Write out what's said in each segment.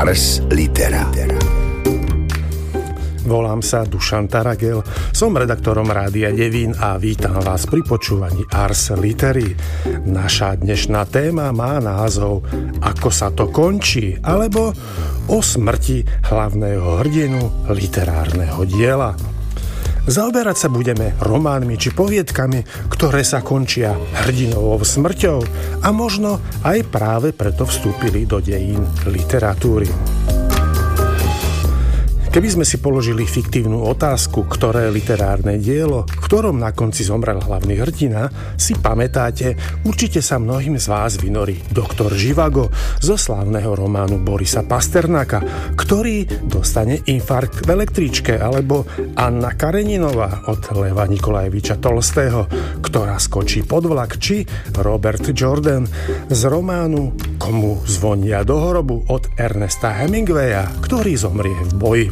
Ars Litera. Volám sa Dušan Taragel, som redaktorom Rádia Devín a vítam vás pri počúvaní Ars Litery. Naša dnešná téma má názov Ako sa to končí, alebo o smrti hlavného hrdinu literárneho diela. Zaoberať sa budeme románmi či poviedkami, ktoré sa končia hrdinovou smrťou a možno aj práve preto vstúpili do dejín literatúry. Keby sme si položili fiktívnu otázku, ktoré literárne dielo, v ktorom na konci zomrel hlavný hrdina, si pamätáte, určite sa mnohým z vás vynorí Doktor Živago zo slávneho románu Borisa Pasternáka, ktorý dostane infarkt v električke, alebo Anna Kareninová od Leva Nikolajeviča Tolstého, ktorá skočí pod vlak, či Robert Jordan z románu Komu zvonia do hrobu od Ernesta Hemingwaya, ktorý zomrie v boji.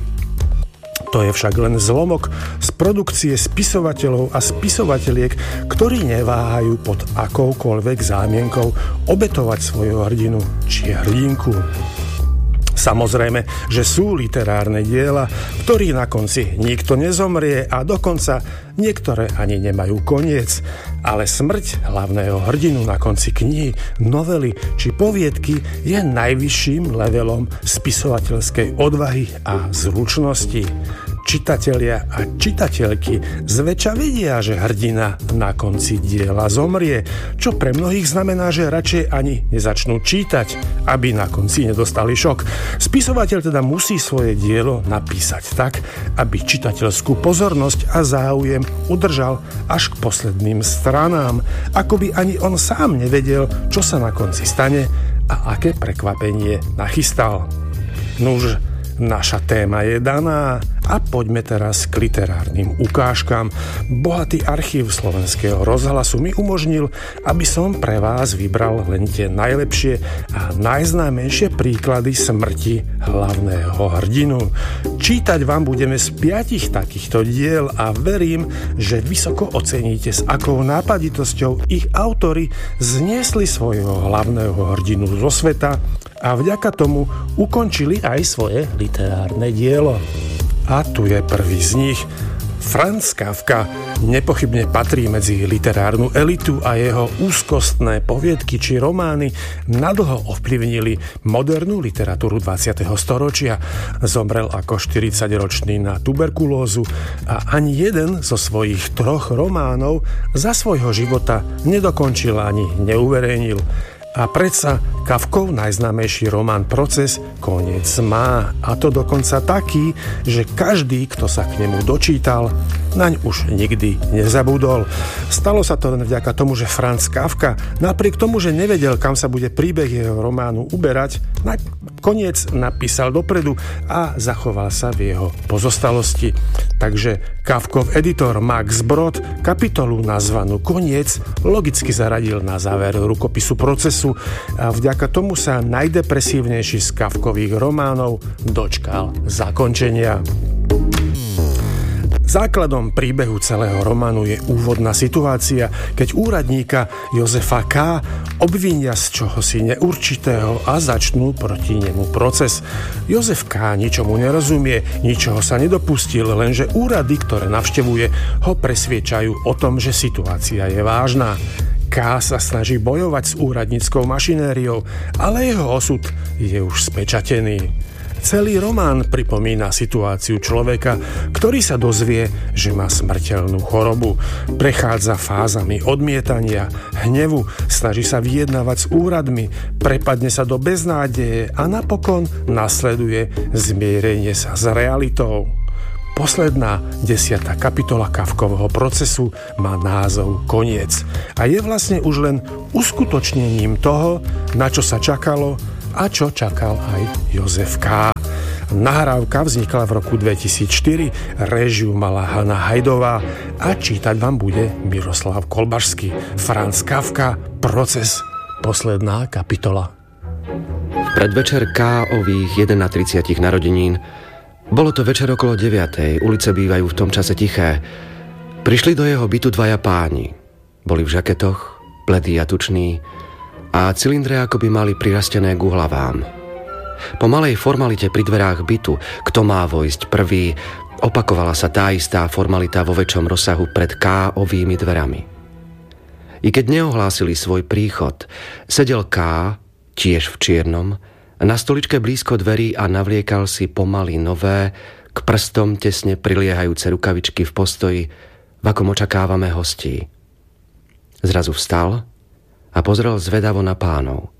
To je však len zlomok z produkcie spisovateľov a spisovateliek, ktorí neváhajú pod akoukoľvek zámienkou obetovať svojho hrdinu či hrdinku. Samozrejme, že sú literárne diela, v ktorých na konci nikto nezomrie a dokonca niektoré ani nemajú koniec. Ale smrť hlavného hrdinu na konci knihy, novely či poviedky je najvyšším levelom spisovateľskej odvahy a zručnosti. Čitatelia a čitateľky zväčša vedia, že hrdina na konci diela zomrie, čo pre mnohých znamená, že radšej ani nezačnú čítať, aby na konci nedostali šok. Spisovateľ teda musí svoje dielo napísať tak, aby čitateľskú pozornosť a záujem udržal až k posledným stranám, ako by ani on sám nevedel, čo sa na konci stane a aké prekvapenie nachystal. Nuž, naša téma je daná a poďme teraz k literárnym ukážkam. Bohatý archív Slovenského rozhlasu mi umožnil, aby som pre vás vybral len tie najlepšie a najznámejšie príklady smrti hlavného hrdinu. Čítať vám budeme z 5 takýchto diel a verím, že vysoko oceníte, s akou nápaditosťou ich autori zniesli svojho hlavného hrdinu zo sveta a vďaka tomu ukončili aj svoje literárne dielo. A tu je prvý z nich. Franz Kafka nepochybne patrí medzi literárnu elitu a jeho úzkostné poviedky či romány nadlho ovplyvnili modernú literatúru 20. storočia. Zomrel ako 40-ročný na tuberkulózu a ani jeden zo svojich 3 románov za svojho života nedokončil ani neuverejnil. A predsa Kafkov najznámejší román Proces koniec má, a to dokonca taký, že každý, kto sa k nemu dočítal, naň už nikdy nezabudol. Stalo sa to len vďaka tomu, že Franz Kafka, napriek tomu, že nevedel, kam sa bude príbeh jeho románu uberať, koniec napísal dopredu a zachoval sa v jeho pozostalosti. Takže Kafkov editor Max Brod kapitolu nazvanú Koniec logicky zaradil na záver rukopisu Procesu a vďaka tomu sa najdepresívnejší z Kafkových románov dočkal zakončenia. Základom príbehu celého románu je úvodná situácia, keď úradníka Jozefa K. obvinia z čohosi neurčitého a začnú proti nemu proces. Jozef K. ničomu nerozumie, ničoho sa nedopustil, lenže úrady, ktoré navštevuje, ho presviečajú o tom, že situácia je vážna. K. sa snaží bojovať s úradníckou mašinériou, ale jeho osud je už spečatený. Celý román pripomína situáciu človeka, ktorý sa dozvie, že má smrteľnú chorobu. Prechádza fázami odmietania, hnevu, snaží sa vyjednávať s úradmi, prepadne sa do beznádeje a napokon nasleduje zmierenie sa s realitou. Posledná 10. kapitola Kafkovho Procesu má názov Koniec a je vlastne už len uskutočnením toho, na čo sa čakalo a čo čakal aj Jozef K. Nahrávka vznikla v roku 2004, réžiu mala Hana Hajdová a čítať vám bude Miroslav Kolbašský. Franz Kafka, Proces, posledná kapitola. V predvečer K-ových 31 narodenín, bolo to večer okolo 9:00, ulice bývajú v tom čase tiché, prišli do jeho bytu 2 páni. Boli v žaketoch, bledí a tuční, a cylindre akoby mali prirastené k hlavám. Po malej formalite pri dverách bytu, kto má vojsť prvý, opakovala sa tá istá formalita vo väčšom rozsahu pred K-ovými dverami. I keď neohlásili svoj príchod, sedel K, tiež v čiernom, na stoličke blízko dverí a navliekal si pomaly nové, k prstom tesne priliehajúce rukavičky v postoji, v akom očakávame hostí. Zrazu vstal a pozrel zvedavo na pánov.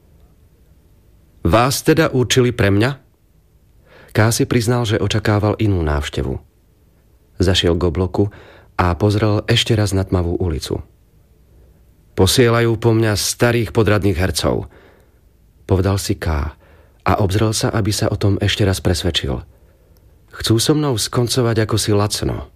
Vás teda určili pre mňa? Ká si priznal, že očakával inú návštevu. Zašiel k obloku a pozrel ešte raz na tmavú ulicu. Posielajú po mňa starých podradných hercov, povedal si Ká a obzrel sa, aby sa o tom ešte raz presvedčil. Chcú so mnou skoncovať ako si lacno.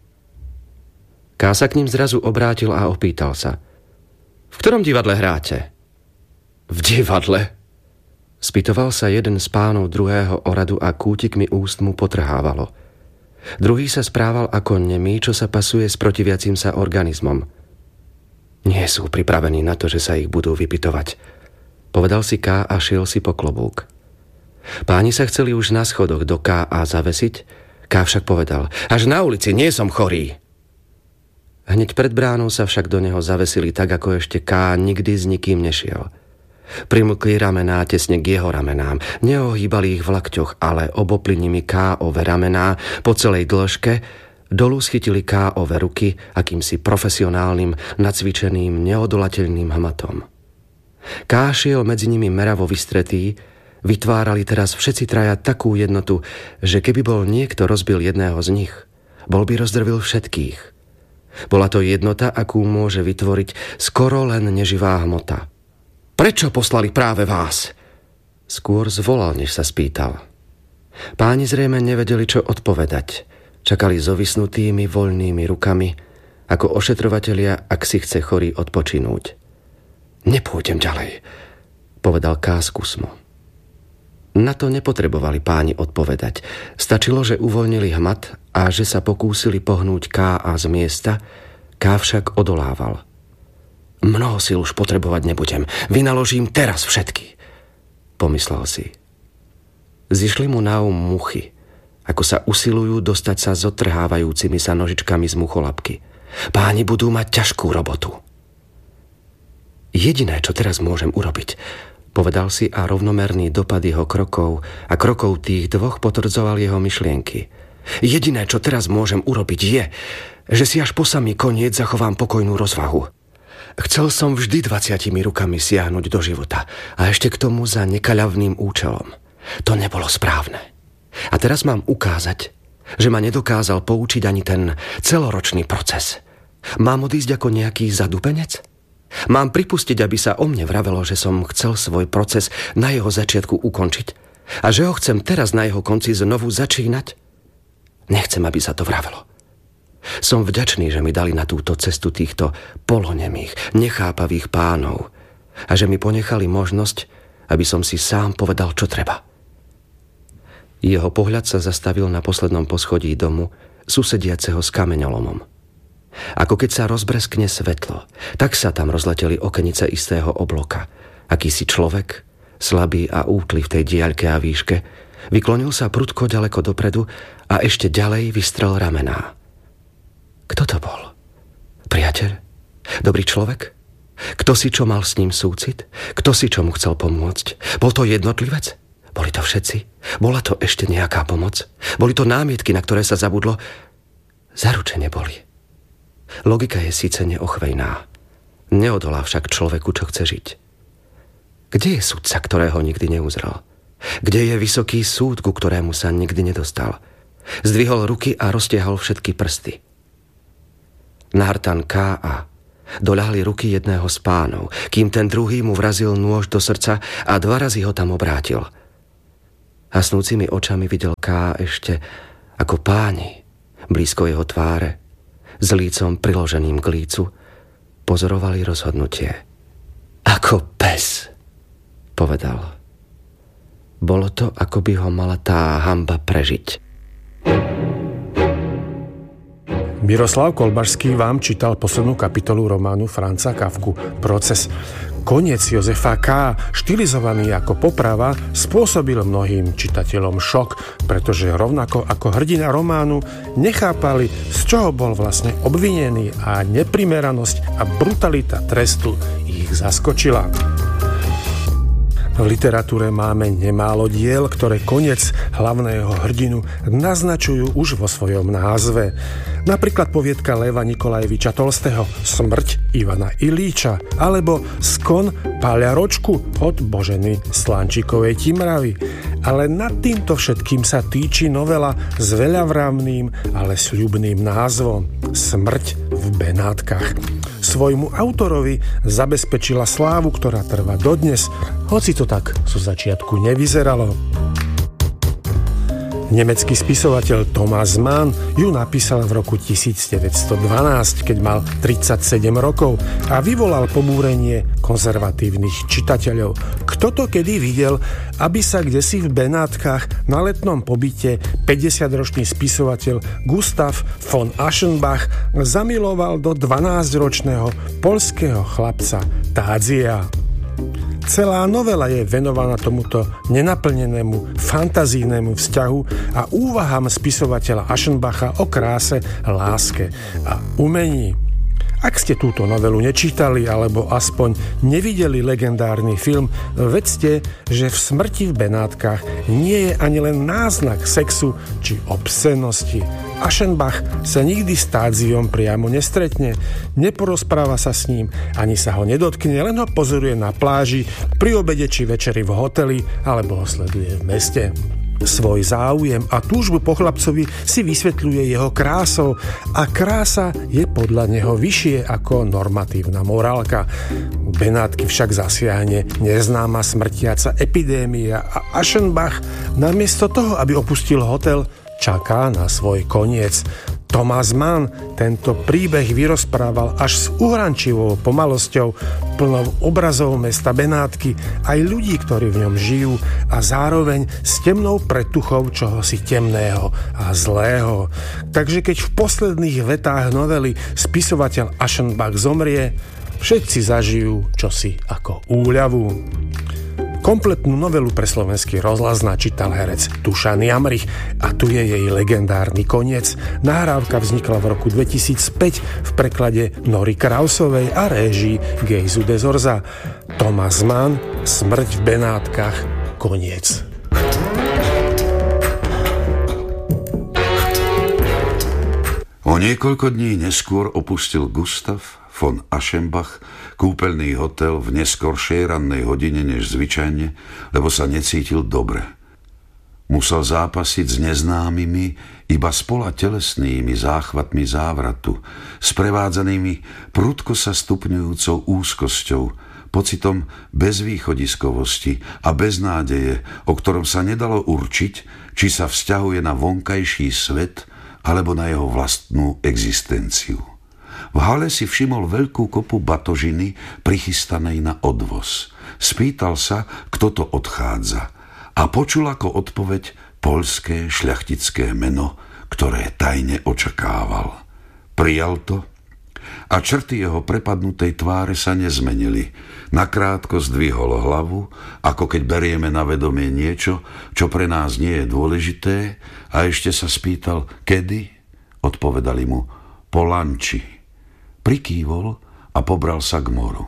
Ká sa k ním zrazu obrátil a opýtal sa. V ktorom divadle hráte? V divadle? Spýtoval sa jeden z pánov druhého oradu a kútikmi úst mu potrhávalo. Druhý sa správal ako nemý, čo sa pasuje s protiviacím sa organizmom. Nie sú pripravení na to, že sa ich budú vypytovať, povedal si K a šiel si po klobúk. Páni sa chceli už na schodoch do K a zavesiť, K však povedal, až na ulici, nie som chorý. Hneď pred bránou sa však do neho zavesili tak, ako ešte K nikdy s nikým nešiel. Primlkli ramená tesne k jeho ramenám, neohýbali ich v lakťoch, ale obopli nimi K-ove ramená po celej dĺžke, dolu schytili K-ove ruky akýmsi profesionálnym, nacvičeným, neodolateľným hmatom. K šiel medzi nimi meravo vystretý, vytvárali teraz všetci traja takú jednotu, že keby bol niekto rozbil jedného z nich, bol by rozdrvil všetkých. Bola to jednota, akú môže vytvoriť skoro len neživá hmota. Prečo poslali práve vás? Skôr zvolal, než sa spýtal. Páni zrejme nevedeli, čo odpovedať. Čakali zovisnutými, voľnými rukami, ako ošetrovatelia, ak si chce chorý odpočinúť. Nepôjdem ďalej, povedal K s kusmo. Na to nepotrebovali páni odpovedať. Stačilo, že uvoľnili hmat a že sa pokúsili pohnúť K a z miesta, K však odolával. Mnoho síl už potrebovať nebudem. Vynaložím teraz všetky, pomyslel si. Zišli mu na muchy, ako sa usilujú dostať sa s odtrhávajúcimi sa nožičkami z mucholapky. Páni budú mať ťažkú robotu. Jediné, čo teraz môžem urobiť, povedal si a rovnomerný dopad jeho krokov a krokov tých dvoch potvrdzoval jeho myšlienky. Jediné, čo teraz môžem urobiť je, že si až po samý koniec zachovám pokojnú rozvahu. Chcel som vždy 20 rukami siahnuť do života a ešte k tomu za nekaľavným účelom. To nebolo správne. A teraz mám ukázať, že ma nedokázal poučiť ani ten celoročný proces. Mám odísť ako nejaký zadupenec? Mám pripustiť, aby sa o mne vravelo, že som chcel svoj proces na jeho začiatku ukončiť a že ho chcem teraz na jeho konci znovu začínať? Nechcem, aby sa to vravelo. Som vďačný, že mi dali na túto cestu týchto polonemých, nechápavých pánov a že mi ponechali možnosť, aby som si sám povedal, čo treba. Jeho pohľad sa zastavil na poslednom poschodí domu, susediaceho s kameňolomom. Ako keď sa rozbreskne svetlo, tak sa tam rozleteli okenice istého obloka. Akýsi človek, slabý a útly v tej diaľke a výške, vyklonil sa prudko ďaleko dopredu a ešte ďalej vystrel ramená. Kto to bol? Priateľ? Dobrý človek? Kto si čo mal s ním súcit? Kto si čo mu chcel pomôcť? Bol to jednotlivec? Boli to všetci? Bola to ešte nejaká pomoc? Boli to námietky, na ktoré sa zabudlo? Zaručene boli. Logika je síce neochvejná. Neodolá však človeku, čo chce žiť. Kde je sudca, ktorého nikdy neuzrel? Kde je vysoký súd, ku ktorému sa nikdy nedostal? Zdvihol ruky a roztiahol všetky prsty. Na hrtan K.A. doľahli ruky jedného z pánov, kým ten druhý mu vrazil nôž do srdca a 2 razy ho tam obrátil. Hasnúcimi očami videl K. ešte, ako páni, blízko jeho tváre, s lícom priloženým k lícu, pozorovali rozhodnutie. Ako pes, povedal. Bolo to, ako by ho mala tá hanba prežiť. Miroslav Kolbašský vám čítal poslednú kapitolu románu Franza Kafku Proces. Koniec Jozefa K., štilizovaný ako poprava, spôsobil mnohým čitateľom šok, pretože rovnako ako hrdina románu nechápali, z čoho bol vlastne obvinený a neprimeranosť a brutalita trestu ich zaskočila. V literatúre máme nemálo diel, ktoré koniec hlavného hrdinu naznačujú už vo svojom názve. Napríklad poviedka Leva Nikolajeviča Tolstého Smrť Ivana Ilíča alebo Skon Paľaročku od Boženy Slančíkovej Timravy. Ale nad týmto všetkým sa týči novela s veľavravným, ale sľubným názvom Smrť v Benátkach. Svojmu autorovi zabezpečila slávu, ktorá trvá dodnes, hoci to tak zo začiatku nevyzeralo. Nemecký spisovateľ Thomas Mann ju napísal v roku 1912, keď mal 37 rokov a vyvolal pobúrenie konzervatívnych čitateľov. Kto to kedy videl, aby sa kdesi v Benátkach na letnom pobyte 50-ročný spisovateľ Gustav von Aschenbach zamiloval do 12-ročného poľského chlapca Tádzia. Celá novela je venovaná tomuto nenaplnenému fantazijnému vzťahu a úvahám spisovateľa Aschenbacha o kráse, láske a umení. Ak ste túto novelu nečítali alebo aspoň nevideli legendárny film, vedzte, že v Smrti v Benátkach nie je ani len náznak sexu či obscenosti. Aschenbach sa nikdy s Tádziom priamo nestretne, neporozpráva sa s ním, ani sa ho nedotkne, len ho pozoruje na pláži, pri obede či večeri v hoteli alebo ho sleduje v meste. Svoj záujem a túžbu po chlapcovi si vysvetľuje jeho krásou a krása je podľa neho vyššie ako normatívna morálka. Benátky však zasiahne neznáma smrtiaca epidémia a Aschenbach namiesto toho, aby opustil hotel, čaká na svoj koniec. Thomas Mann tento príbeh vyrozprával až s uhrančivou pomalosťou, plnou obrazov mesta Benátky, aj ľudí, ktorí v ňom žijú a zároveň s temnou pretuchou čohosi temného a zlého. Takže keď v posledných vetách novely spisovateľ Aschenbach zomrie, všetci zažijú čosi ako úľavu. Kompletnú novelu pre slovenský rozhlas načítal herec Dušan Jamrich a tu je jej legendárny koniec. Nahrávka vznikla v roku 2005 v preklade Nory Krausovej a réžii Gejzu de Zorza. Thomas Mann, Smrť v Benátkach, koniec. O niekoľko dní neskôr opustil Gustav von Aschenbach kúpeľný hotel v neskoršej rannej hodine než zvyčajne, lebo sa necítil dobre. Musel zápasiť s neznámymi, iba spola telesnými záchvatmi závratu, sprevádzanými prudko sa stupňujúcou úzkosťou, pocitom bezvýchodiskovosti a beznádeje, o ktorom sa nedalo určiť, či sa vzťahuje na vonkajší svet alebo na jeho vlastnú existenciu. V hale si všimol veľkú kopu batožiny prichystanej na odvoz. Spýtal sa, kto to odchádza a počul ako odpoveď poľské šľachtické meno, ktoré tajne očakával. Prijal to a črty jeho prepadnutej tváre sa nezmenili. Nakrátko zdvihol hlavu, ako keď berieme na vedomie niečo, čo pre nás nie je dôležité, a ešte sa spýtal, kedy? Odpovedali mu, po lanči. Prikývol a pobral sa k moru.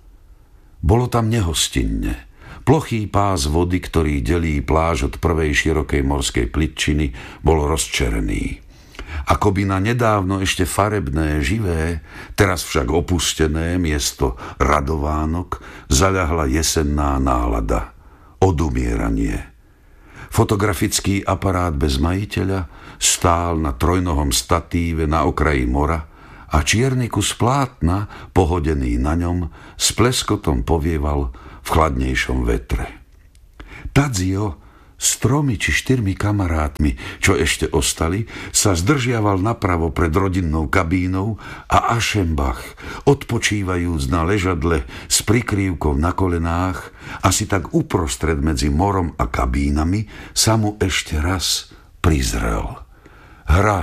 Bolo tam nehostinne. Plochý pás vody, ktorý delí pláž od prvej širokej morskej plitčiny, bol rozčerný. Akoby na nedávno ešte farebné, živé, teraz však opustené miesto radovánok zaľahla jesenná nálada, odumieranie. Fotografický aparát bez majiteľa stál na trojnohom statíve na okraji mora a čierny kus plátna, pohodený na ňom, s pleskotom povieval v chladnejšom vetre. Tadzio s 3 či 4 kamarátmi, čo ešte ostali, sa zdržiaval napravo pred rodinnou kabínou a Aschenbach, odpočívajúc na ležadle s prikrývkou na kolenách, asi tak uprostred medzi morom a kabínami, sa mu ešte raz prizrel. Hra,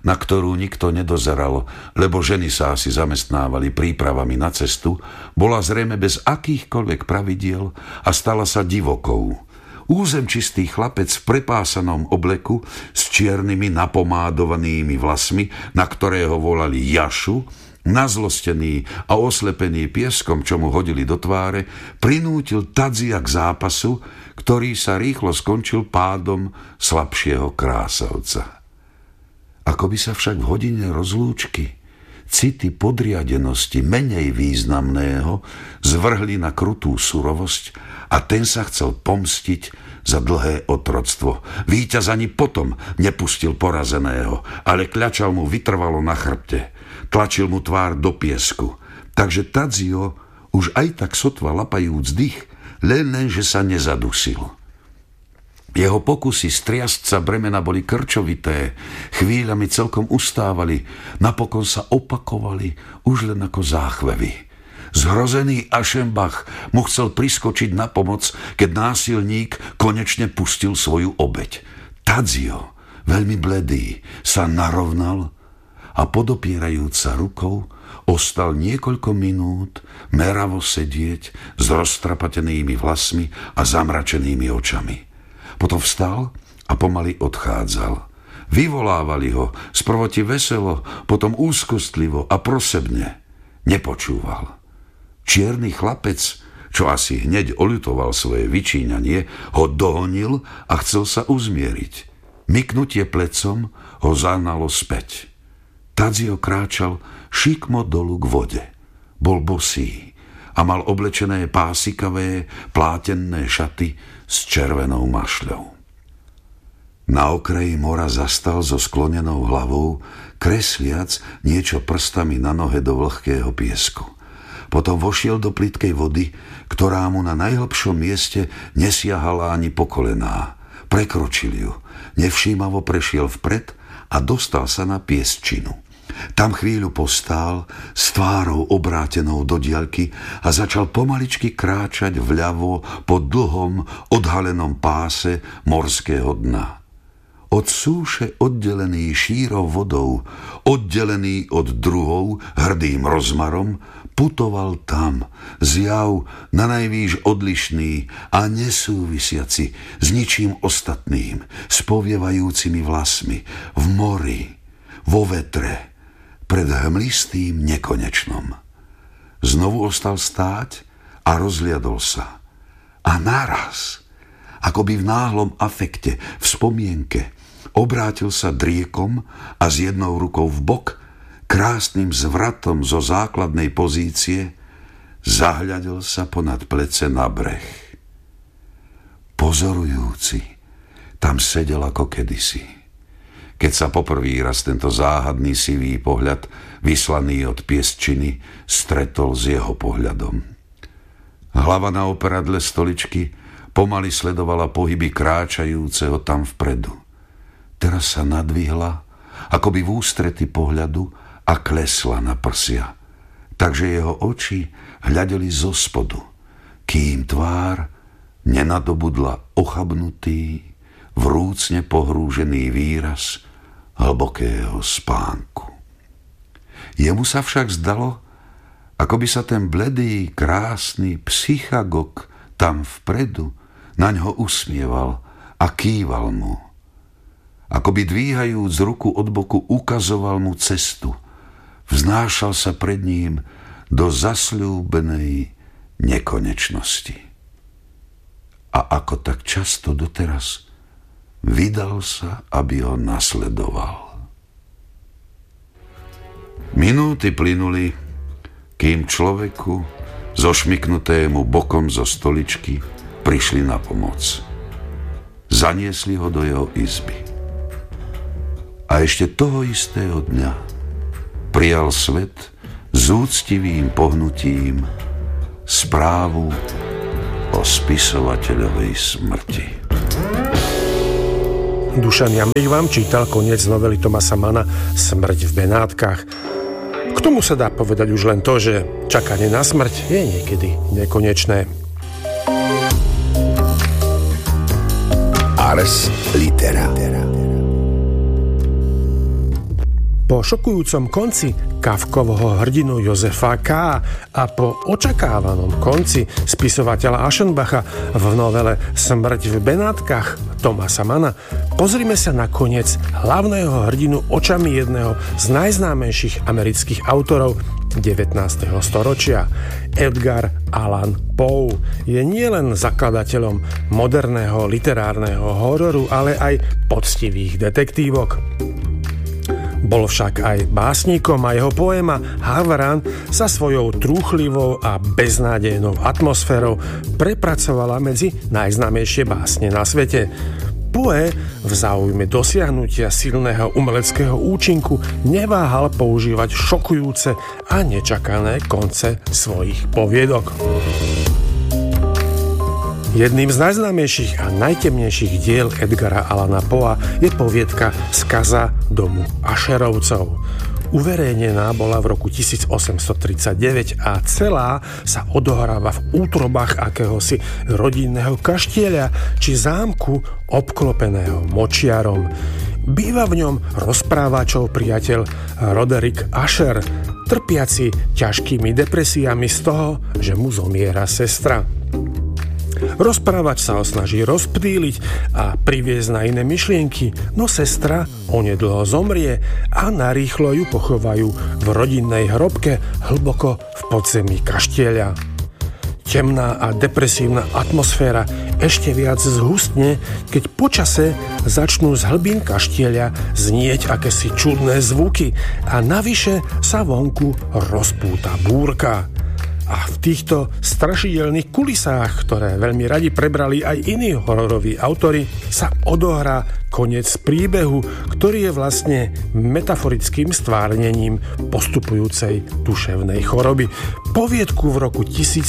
na ktorú nikto nedozeral, lebo ženy sa asi zamestnávali prípravami na cestu, bola zrejme bez akýchkoľvek pravidiel a stala sa divokou. Územčistý chlapec v prepásanom obleku s čiernymi napomádovanými vlasmi, na ktorého volali Jašu, nazlostený a oslepený pieskom, čo mu hodili do tváre, prinútil Tadzia k zápasu, ktorý sa rýchlo skončil pádom slabšieho krásavca. Ako by sa však v hodine rozlúčky city podriadenosti menej významného zvrhli na krutú surovosť a ten sa chcel pomstiť za dlhé otroctvo. Víťaz ani potom nepustil porazeného, ale kľačal mu vytrvalo na chrbte. Tlačil mu tvár do piesku. Takže Tadzio, už aj tak sotva lapajúc dých, lenže sa nezadusil. Jeho pokusy striasť sa bremena boli krčovité, chvíľami celkom ustávali, napokon sa opakovali už len ako záchvevy. Zhrozený Aschenbach mu chcel priskočiť na pomoc, keď násilník konečne pustil svoju obeť. Tadzio, veľmi bledý, sa narovnal a podopierajúc sa rukou, ostal niekoľko minút meravo sedieť s roztrapatenými vlasmi a zamračenými očami. Potom vstal a pomaly odchádzal. Vyvolávali ho, sprvoti veselo, potom úzkostlivo a prosebne. Nepočúval. Čierny chlapec, čo asi hneď oľutoval svoje vyčíňanie, ho dohonil a chcel sa uzmieriť. Myknutie plecom ho zahnalo späť. Tadzio kráčal šikmo dolu k vode. Bol bosý a mal oblečené pásikavé, plátenné šaty s červenou mašľou. Na okraji mora zastal so sklonenou hlavou, kresliac niečo prstami na nohe do vlhkého piesku. Potom vošiel do plytkej vody, ktorá mu na najhlbšom mieste nesiahala ani po kolená. Prekročil ju, nevšímavo prešiel vpred a dostal sa na piesčinu. Tam chvíľu postál s tvárou obrátenou do diaľky a začal pomaličky kráčať vľavo po dlhom, odhalenom páse morského dna. Od súše oddelený šírou vodou, oddelený od druhov hrdým rozmarom, putoval tam, zjav na najvýš odlišný a nesúvisiaci s ničím ostatným, s povievajúcimi vlasmi, v mori, vo vetre, pred hmlistým nekonečnom. Znovu ostal stáť a rozliadol sa. A naraz, akoby v náhlom afekte, v spomienke, obrátil sa driekom a s jednou rukou v bok, krásnym zvratom zo základnej pozície, zahľadil sa ponad plece na breh. Pozorujúci, tam sedel ako kedysi. Keď sa poprvý raz tento záhadný sivý pohľad, vyslaný od piesčiny, stretol s jeho pohľadom. Hlava na operadle stoličky pomaly sledovala pohyby kráčajúceho tam vpredu. Teraz sa nadvihla, akoby v ústrety pohľadu a klesla na prsia. Takže jeho oči hľadeli zo spodu, kým tvár nenadobudla ochabnutý, vrúcne pohrúžený výraz hlbokého spánku. Jemu sa však zdalo, ako by sa ten bledý, krásny psychagog tam vpredu na ňo usmieval a kýval mu. Ako by dvíhajúc ruku od boku ukazoval mu cestu. Vznášal sa pred ním do zasľúbenej nekonečnosti. A ako tak často doteraz, vydal sa, aby ho nasledoval. Minúty plynuli, kým človeku, zošmyknutému bokom zo stoličky, prišli na pomoc. Zaniesli ho do jeho izby. A ešte toho istého dňa prijal svet s úctivým pohnutím správu o spisovateľovej smrti. Dušan Jamrich vám čítal koniec novely Thomasa Manna Smrť v Benátkach. K tomu sa dá povedať už len to, že čakanie na smrť je niekedy nekonečné. Ars Litera. Po šokujúcom konci Kafkovho hrdinu Josefa K. a po očakávanom konci spisovateľa Aschenbacha v novele Smrť v Benátkach Thomasa Manna pozrime sa na koniec hlavného hrdinu očami jedného z najznámejších amerických autorov 19. storočia. Edgar Allan Poe je nielen zakladateľom moderného literárneho hororu, ale aj poctivých detektívok. Bol však aj básnikom a jeho poéma Havran sa svojou trúchlivou a beznádejnou atmosférou prepracovala medzi najznámejšie básne na svete. Poe v záujme dosiahnutia silného umeleckého účinku neváhal používať šokujúce a nečakané konce svojich poviedok. Jedným z najznámejších a najtemnejších diel Edgara Allana Poea je poviedka Skaza domu Ascherovcov. Uverejnená bola v roku 1839 a celá sa odohráva v útrobách akéhosi rodinného kaštieľa či zámku obklopeného močiarom. Býva v ňom rozprávačov priateľ Roderick Asher, trpiaci ťažkými depresiami z toho, že mu zomiera sestra. Rozprávač sa ho snaží rozptýliť a priviesť na iné myšlienky, no sestra onedlho zomrie a narýchlo ju pochovajú v rodinnej hrobke hlboko v podzemí kaštieľa. Temná a depresívna atmosféra ešte viac zhustne, keď počase začnú z hlbín kaštieľa znieť akési čudné zvuky a navyše sa vonku rozpúta búrka. A v týchto strašidelných kulisách, ktoré veľmi radi prebrali aj iní hororoví autori, sa odohrá koniec príbehu, ktorý je vlastne metaforickým stvárnením postupujúcej duševnej choroby. Poviedku v roku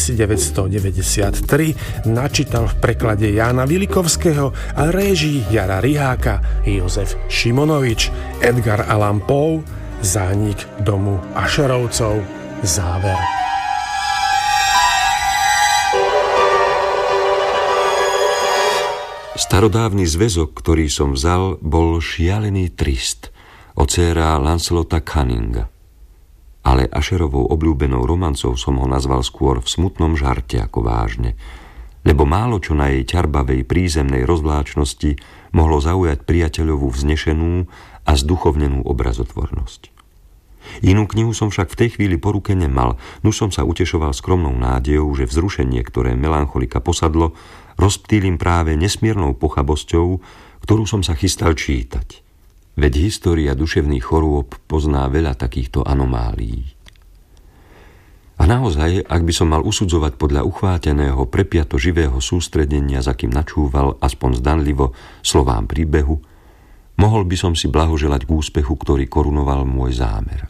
1993 načítal v preklade Jána Vilikovského a réžii Jara Riháka Jozef Šimonovič. Edgar Allan Poe, Zánik domu Ascherovcov, záver. Starodávny zväzok, ktorý som vzal, bol Šialený Trist od séra Lancelota Cunninga. Ale Ascherovou obľúbenou romancou som ho nazval skôr v smutnom žarte ako vážne, lebo málo čo na jej ťarbavej prízemnej rozvláčnosti mohlo zaujať priateľovú vznešenú a zduchovnenú obrazotvornosť. Inú knihu som však v tej chvíli po ruke nemal, nuž som sa utešoval skromnou nádejou, že vzrušenie, ktoré melancholika posadlo, rozptýlim práve nesmiernou pochabosťou, ktorú som sa chystal čítať. Veď história duševných chorôb pozná veľa takýchto anomálií. A naozaj, ak by som mal usudzovať podľa uchváteného, prepiato živého sústredenia, za kým načúval aspoň zdanlivo slovám príbehu, mohol by som si blahoželať k úspechu, ktorý korunoval môj zámer.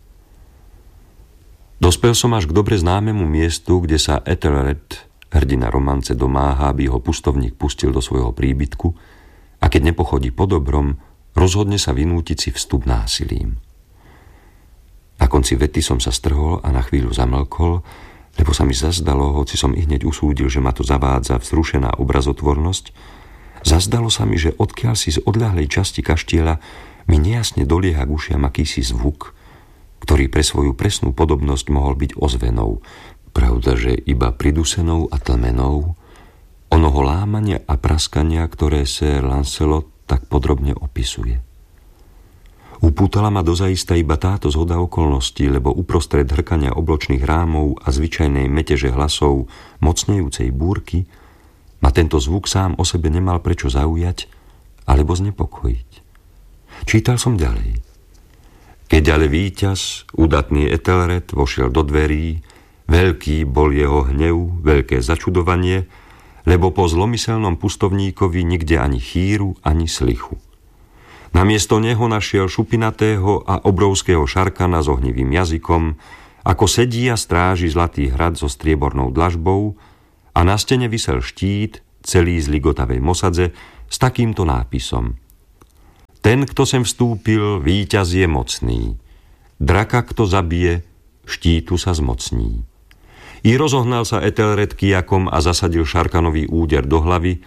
Dospel som až k dobre známemu miestu, kde sa Ethelred, hrdina romance, domáha, aby ho pustovník pustil do svojho príbytku a keď nepochodí po dobrom, rozhodne sa vynútiť si vstup násilím. Na konci vety som sa strhol a na chvíľu zamlkol, lebo sa mi zazdalo, hoci som ihneď usúdil, že ma to zavádza vzrušená obrazotvornosť, zazdalo sa mi, že odkiaľ si z odľahlej časti kaštieľa mi nejasne dolieha k ušiam akýsi zvuk, ktorý pre svoju presnú podobnosť mohol byť ozvenou, pravdaže iba pridusenou a tlmenou, onoho lámania a praskania, ktoré Sir Lancelot tak podrobne opisuje. Upútala ma dozaista iba táto zhoda okolností, lebo uprostred hrkania obločných rámov a zvyčajnej meteže hlasov mocnejúcej búrky ma tento zvuk sám o sebe nemal prečo zaujať alebo znepokojiť. Čítal som ďalej. Keď ale víťaz, udatný Ethelred, vošiel do dverí, veľký bol jeho hnev, veľké začudovanie, lebo po zlomyselnom pustovníkovi nikde ani chýru, ani slichu. Namiesto neho našiel šupinatého a obrovského šarkana s ohnivým jazykom, ako sedí a stráži zlatý hrad so striebornou dlažbou a na stene visel štít, celý z ligotavej mosadze, s takýmto nápisom: Ten, kto sem vstúpil, víťaz je mocný. Draka, kto zabije, štítu sa zmocní. I rozohnal sa Ethelred kijakom a zasadil šarkanový úder do hlavy,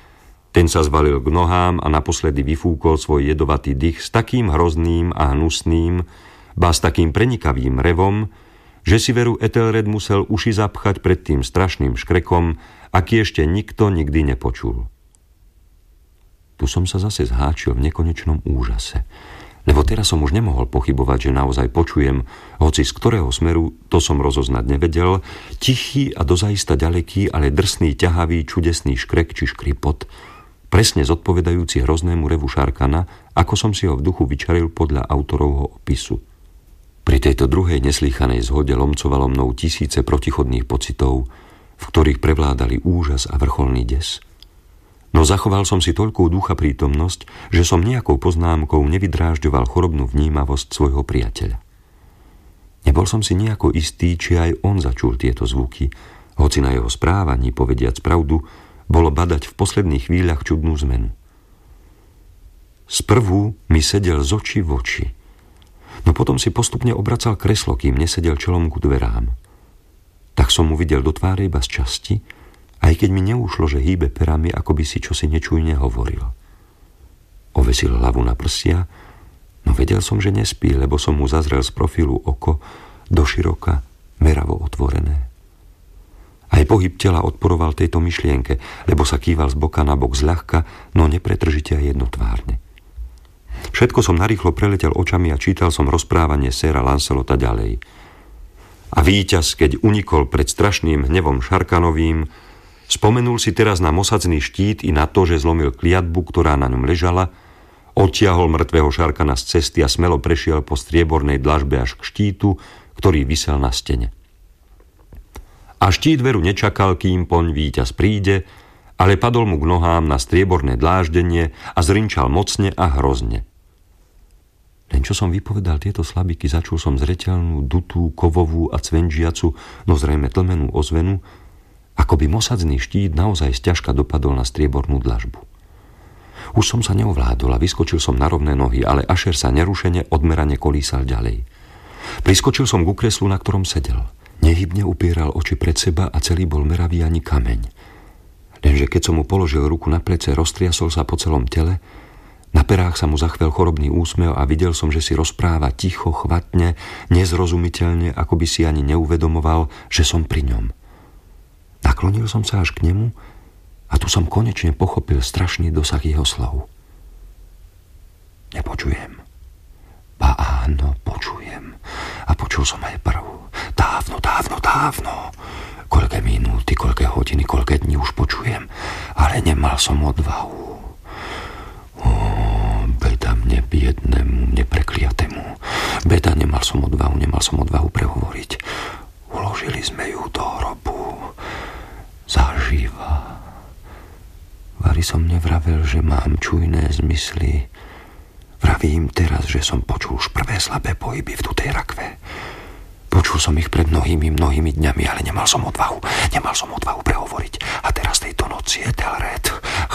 Ten sa zvalil k nohám a naposledy vyfúkol svoj jedovatý dych s takým hrozným a hnusným, ba s takým prenikavým revom, že si veru Ethelred musel uši zapchať pred tým strašným škrekom, aký ešte nikto nikdy nepočul. Tu som sa zase zháčil v nekonečnom úžase, lebo teraz som už nemohol pochybovať, že naozaj počujem, hoci z ktorého smeru, to som rozoznať nevedel, tichý a dozaista ďaleký, ale drsný, ťahavý, čudesný škrek či škripot, presne zodpovedajúci hroznému revu Šarkana, ako som si ho v duchu vyčaril podľa autorovho opisu. Pri tejto druhej neslýchanej zhode lomcovalo mnou tisíce protichodných pocitov, v ktorých prevládali úžas a vrcholný des. No zachoval som si toľkou ducha prítomnosť, že som nejakou poznámkou nevydrážďoval chorobnú vnímavosť svojho priateľa. Nebol som si nejako istý, či aj on začul tieto zvuky, hoci na jeho správaní, povediac pravdu, bolo badať v posledných chvíľach čudnú zmenu. Sprvu mi sedel z očí v oči, no potom si postupne obracal kreslo, kým nesedel čelom ku dverám. Tak som mu videl do tváre iba z časti, aj keď mi neušlo, že hýbe perami, ako by si čosi nečujne hovoril. Ovesil hlavu na prsia, no vedel som, že nespí, lebo som mu zazrel z profilu oko, doširoka, meravo otvorené. Aj pohyb tela odporoval tejto myšlienke, lebo sa kýval z boka na bok zľahka, no nepretržite a jednotvárne. Všetko som narýchlo preletel očami a čítal som rozprávanie séra Lancelota ďalej. A víťaz, keď unikol pred strašným hnevom Šarkanovým, spomenul si teraz na mosadzný štít i na to, že zlomil kliatbu, ktorá na ňom ležala, odtiahol mŕtvého Šarkana z cesty a smelo prešiel po striebornej dlažbe až k štítu, ktorý visel na stene. A štít veru nečakal, kým poň víťaz príde, ale padol mu k nohám na strieborné dláždenie a zrinčal mocne a hrozne. Len čo som vypovedal tieto slabiky, začul som zreteľnú, dutú, kovovú a cvenžiacu, no zrejme tlmenú ozvenu, ako by mosadzný štít naozaj sťažka dopadol na striebornú dlažbu. Už som sa neovládol a vyskočil som na rovné nohy, ale Ašer sa nerušene odmerane kolísal ďalej. Priskočil som ku kreslu, na ktorom sedel. Nehybne upieral oči pred seba a celý bol meravý ani kameň. Lenže keď som mu položil ruku na plece, roztriasol sa po celom tele, na perách sa mu zachvel chorobný úsmev a videl som, že si rozpráva ticho, chvatne, nezrozumiteľne, ako by si ani neuvedomoval, že som pri ňom. Naklonil som sa až k nemu a tu som konečne pochopil strašný dosah jeho slov. Nepočujem. Ba áno, počujem. A počul som aj prv. Dávno. Koľké minúty, koľké hodiny, koľké dní už počujem. Ale nemal som odvahu. Beda mne, biednému, mne prekliatému. Beda, nemal som odvahu prehovoriť. Uložili sme ju do hrobu. Zaživa. Vari som nevravel, že mám čujné zmysly. Vravím teraz, že som počul už prvé slabé pohyby v tutej rakve. Počul som ich pred mnohými dňami, ale nemal som odvahu prehovoriť. A teraz tejto noci Ethelred.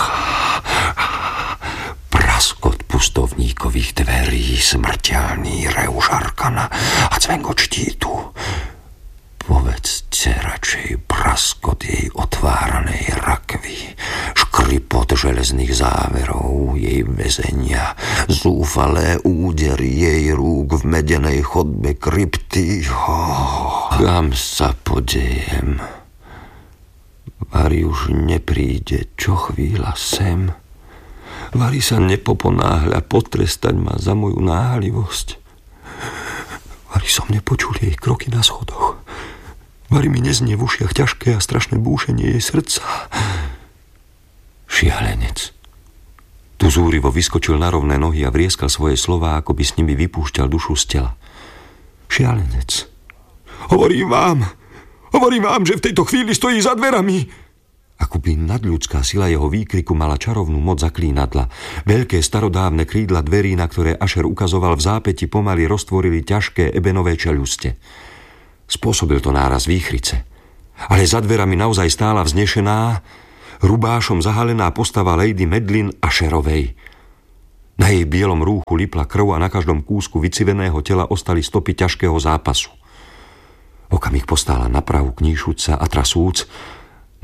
Praskot pustovníkových dverí, smrteľný rev Šarkana a cvengo štítu. Povedzte radšej praskot jej otváranej rakvy, škripot železných záverov jej väzenia, zúfalé údery jej rúk v medenej chodbe krypty. Kam sa podejem? Vari už nepríde čo chvíľa sem? Vari sa nepoponáhľa potrestať ma za moju náhlivosť? Vari som nepočul jej kroky na schodoch? Vari mi neznie v ušiach ťažké a strašné búšenie jej srdca? Šialenec. Tu zúrivo vyskočil na rovné nohy a vrieskal svoje slová, ako by s nimi vypúšťal dušu z tela. Šialenec. Hovorím vám, že v tejto chvíli stojí za dverami. Akoby nadľudská sila jeho výkriku mala čarovnú moc zaklínadla. Veľké starodávne krídla dverí, na ktoré Ašer ukazoval v zápäti, pomaly roztvorili ťažké ebenové čeľuste. Spôsobil to náraz výchrice. Ale za dverami naozaj stála vznešená, rubášom zahalená postava Lady Medlin Asherovej. Na jej bielom rúchu lipla krv a na každom kúsku vyciveného tela ostali stopy ťažkého zápasu. Okamih postála naprahu kníšuca a trasúc,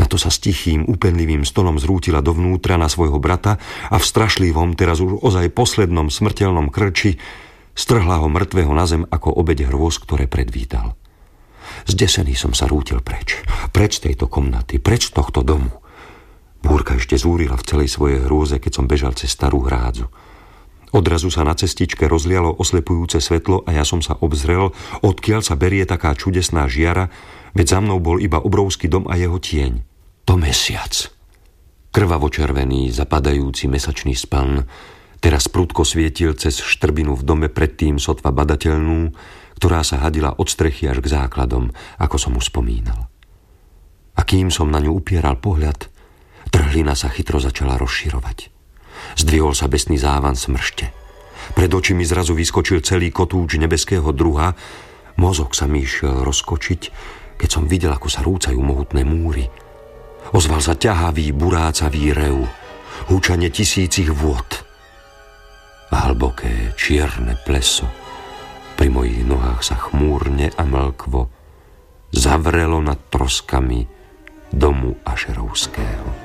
Na to sa s tichým, úpenlivým stonom zrútila dovnútra na svojho brata a v strašlivom, teraz už ozaj poslednom smrteľnom krči strhla ho mŕtvého na zem ako obeť hrôz, ktoré predvídal. Zdesený som sa rútil preč z tejto komnaty, preč z tohto domu. Búrka ešte zúrila v celej svojej hrôze, keď som bežal cez starú hrádzu. Odrazu sa na cestičke rozlialo oslepujúce svetlo a ja som sa obzrel, odkiaľ sa berie taká čudesná žiara, veď za mnou bol iba obrovský dom a jeho tieň. To mesiac. Krvavo-červený, zapadajúci mesačný span teraz prudko svietil cez štrbinu v dome, predtým sotva badateľnú, ktorá sa hadila od strechy až k základom, ako som už spomínal. A kým som na ňu upieral pohľad, trhlina sa chytro začala rozširovať. Zdvihol sa besný závan smršte. Pred očimi zrazu vyskočil celý kotúč nebeského druha. Mozog sa mi išiel rozkočiť, keď som videl, ako sa rúcajú mohutné múry. Ozval sa ťahavý, burácavý rev, húčanie tisícich vôd. A hlboké, čierne pleso pri mojich nohách sa chmúrne a mlkvo zavrelo nad troskami domu Ašerovského.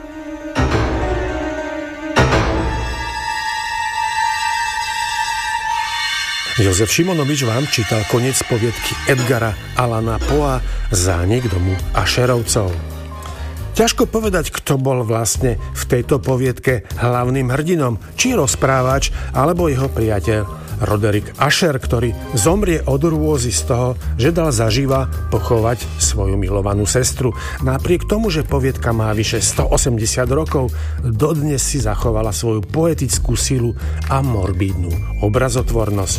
Jozef Šimonovič vám čítal koniec poviedky Edgara Allana Poea Zánik domu Ašerovcov. Ťažko povedať, kto bol vlastne v tejto poviedke hlavným hrdinom, či rozprávač, alebo jeho priateľ Roderick Asher, ktorý zomrie od rôzy z toho, že dal zaživa pochovať svoju milovanú sestru. Napriek tomu, že poviedka má vyše 180 rokov, dodnes si zachovala svoju poetickú silu a morbídnu obrazotvornosť.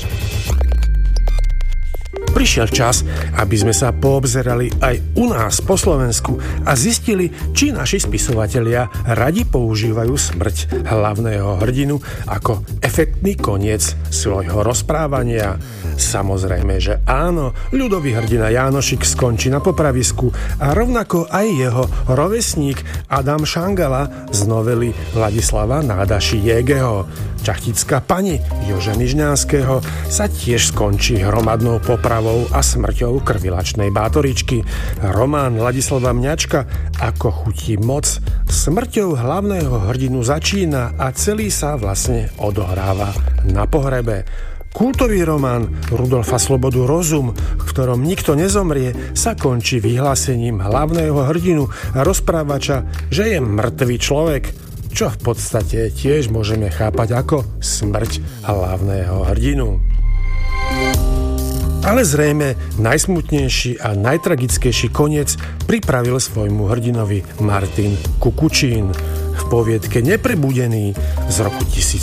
Prišiel čas, aby sme sa poobzerali aj u nás po Slovensku a zistili, či naši spisovatelia radi používajú smrť hlavného hrdinu ako efektný koniec svojho rozprávania. Samozrejme, že áno, ľudový hrdina Jánošik skončí na popravisku a rovnako aj jeho rovesník Adam Šangala z novely Vladislava Nádaši Jégeho. Čachtická pani Joženy Žňanského sa tiež skončí hromadnou popravou a smrťou krvilačnej bátoričky. Román Ladislava Mňačka Ako chutí moc smrťou hlavného hrdinu začína a celý sa vlastne odohráva na pohrebe. Kultový román Rudolfa Slobodu Rozum, v ktorom nikto nezomrie, sa končí vyhlásením hlavného hrdinu a rozprávača, že je mŕtvý človek, čo v podstate tiež môžeme chápať ako smrť hlavného hrdinu. Ale zrejme najsmutnejší a najtragickejší koniec pripravil svojmu hrdinovi Martin Kukučín. V poviedke Neprebudený z roku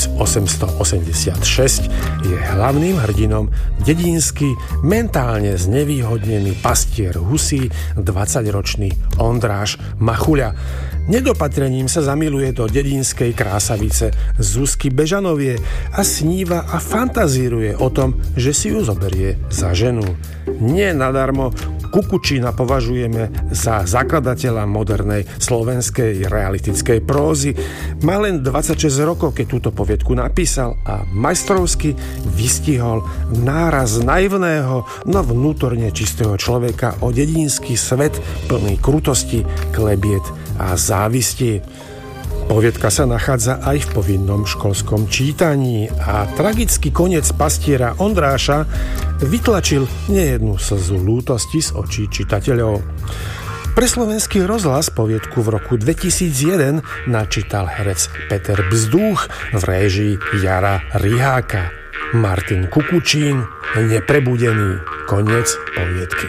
1886 je hlavným hrdinom dedinský, mentálne znevýhodnený pastier husí, 20-ročný Ondráš Machuľa. Nedopatrením sa zamiluje do dedinskej krásavice Zuzky Bežanovie a sníva a fantazíruje o tom, že si ju zoberie za ženu. Nie nadarmo Kukučína považujeme za zakladateľa modernej slovenskej realistickej prózy. Má len 26 rokov, keď túto poviedku napísal a majstrovsky vystihol náraz naivného, no vnútorne čistého človeka o dedinský svet plný krutosti, klebiet a závisti. Poviedka sa nachádza aj v povinnom školskom čítaní a tragický koniec pastiera Ondráša vytlačil nejednú slzu lútosti z očí čitateľov. Pre Slovenský rozhlas poviedku v roku 2001 načítal herec Peter Bzdúch v réžii Jara Riháka. Martin Kukučín, Neprebudený, koniec poviedky.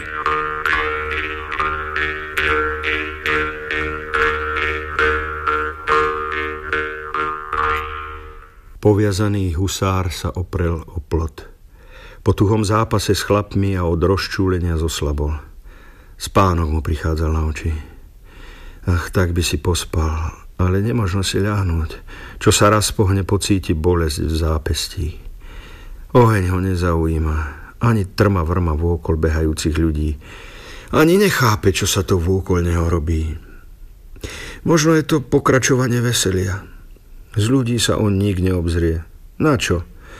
Poviazaný husár sa oprel o plot. Po tuhom zápase s chlapmi a od rozčúlenia zoslabol. Spánok mu prichádzal na oči. Ach, tak by si pospal, ale nemožno si ľahnúť. Čo sa raz pohne, pocíti bolesť v zápestí. Oheň ho nezaujíma, ani trma vrma vôkol behajúcich ľudí. Ani nechápe, čo sa to vôkol neho robí. Možno je to pokračovanie veselia. Z ľudí sa on nik neobzrie. Na čo?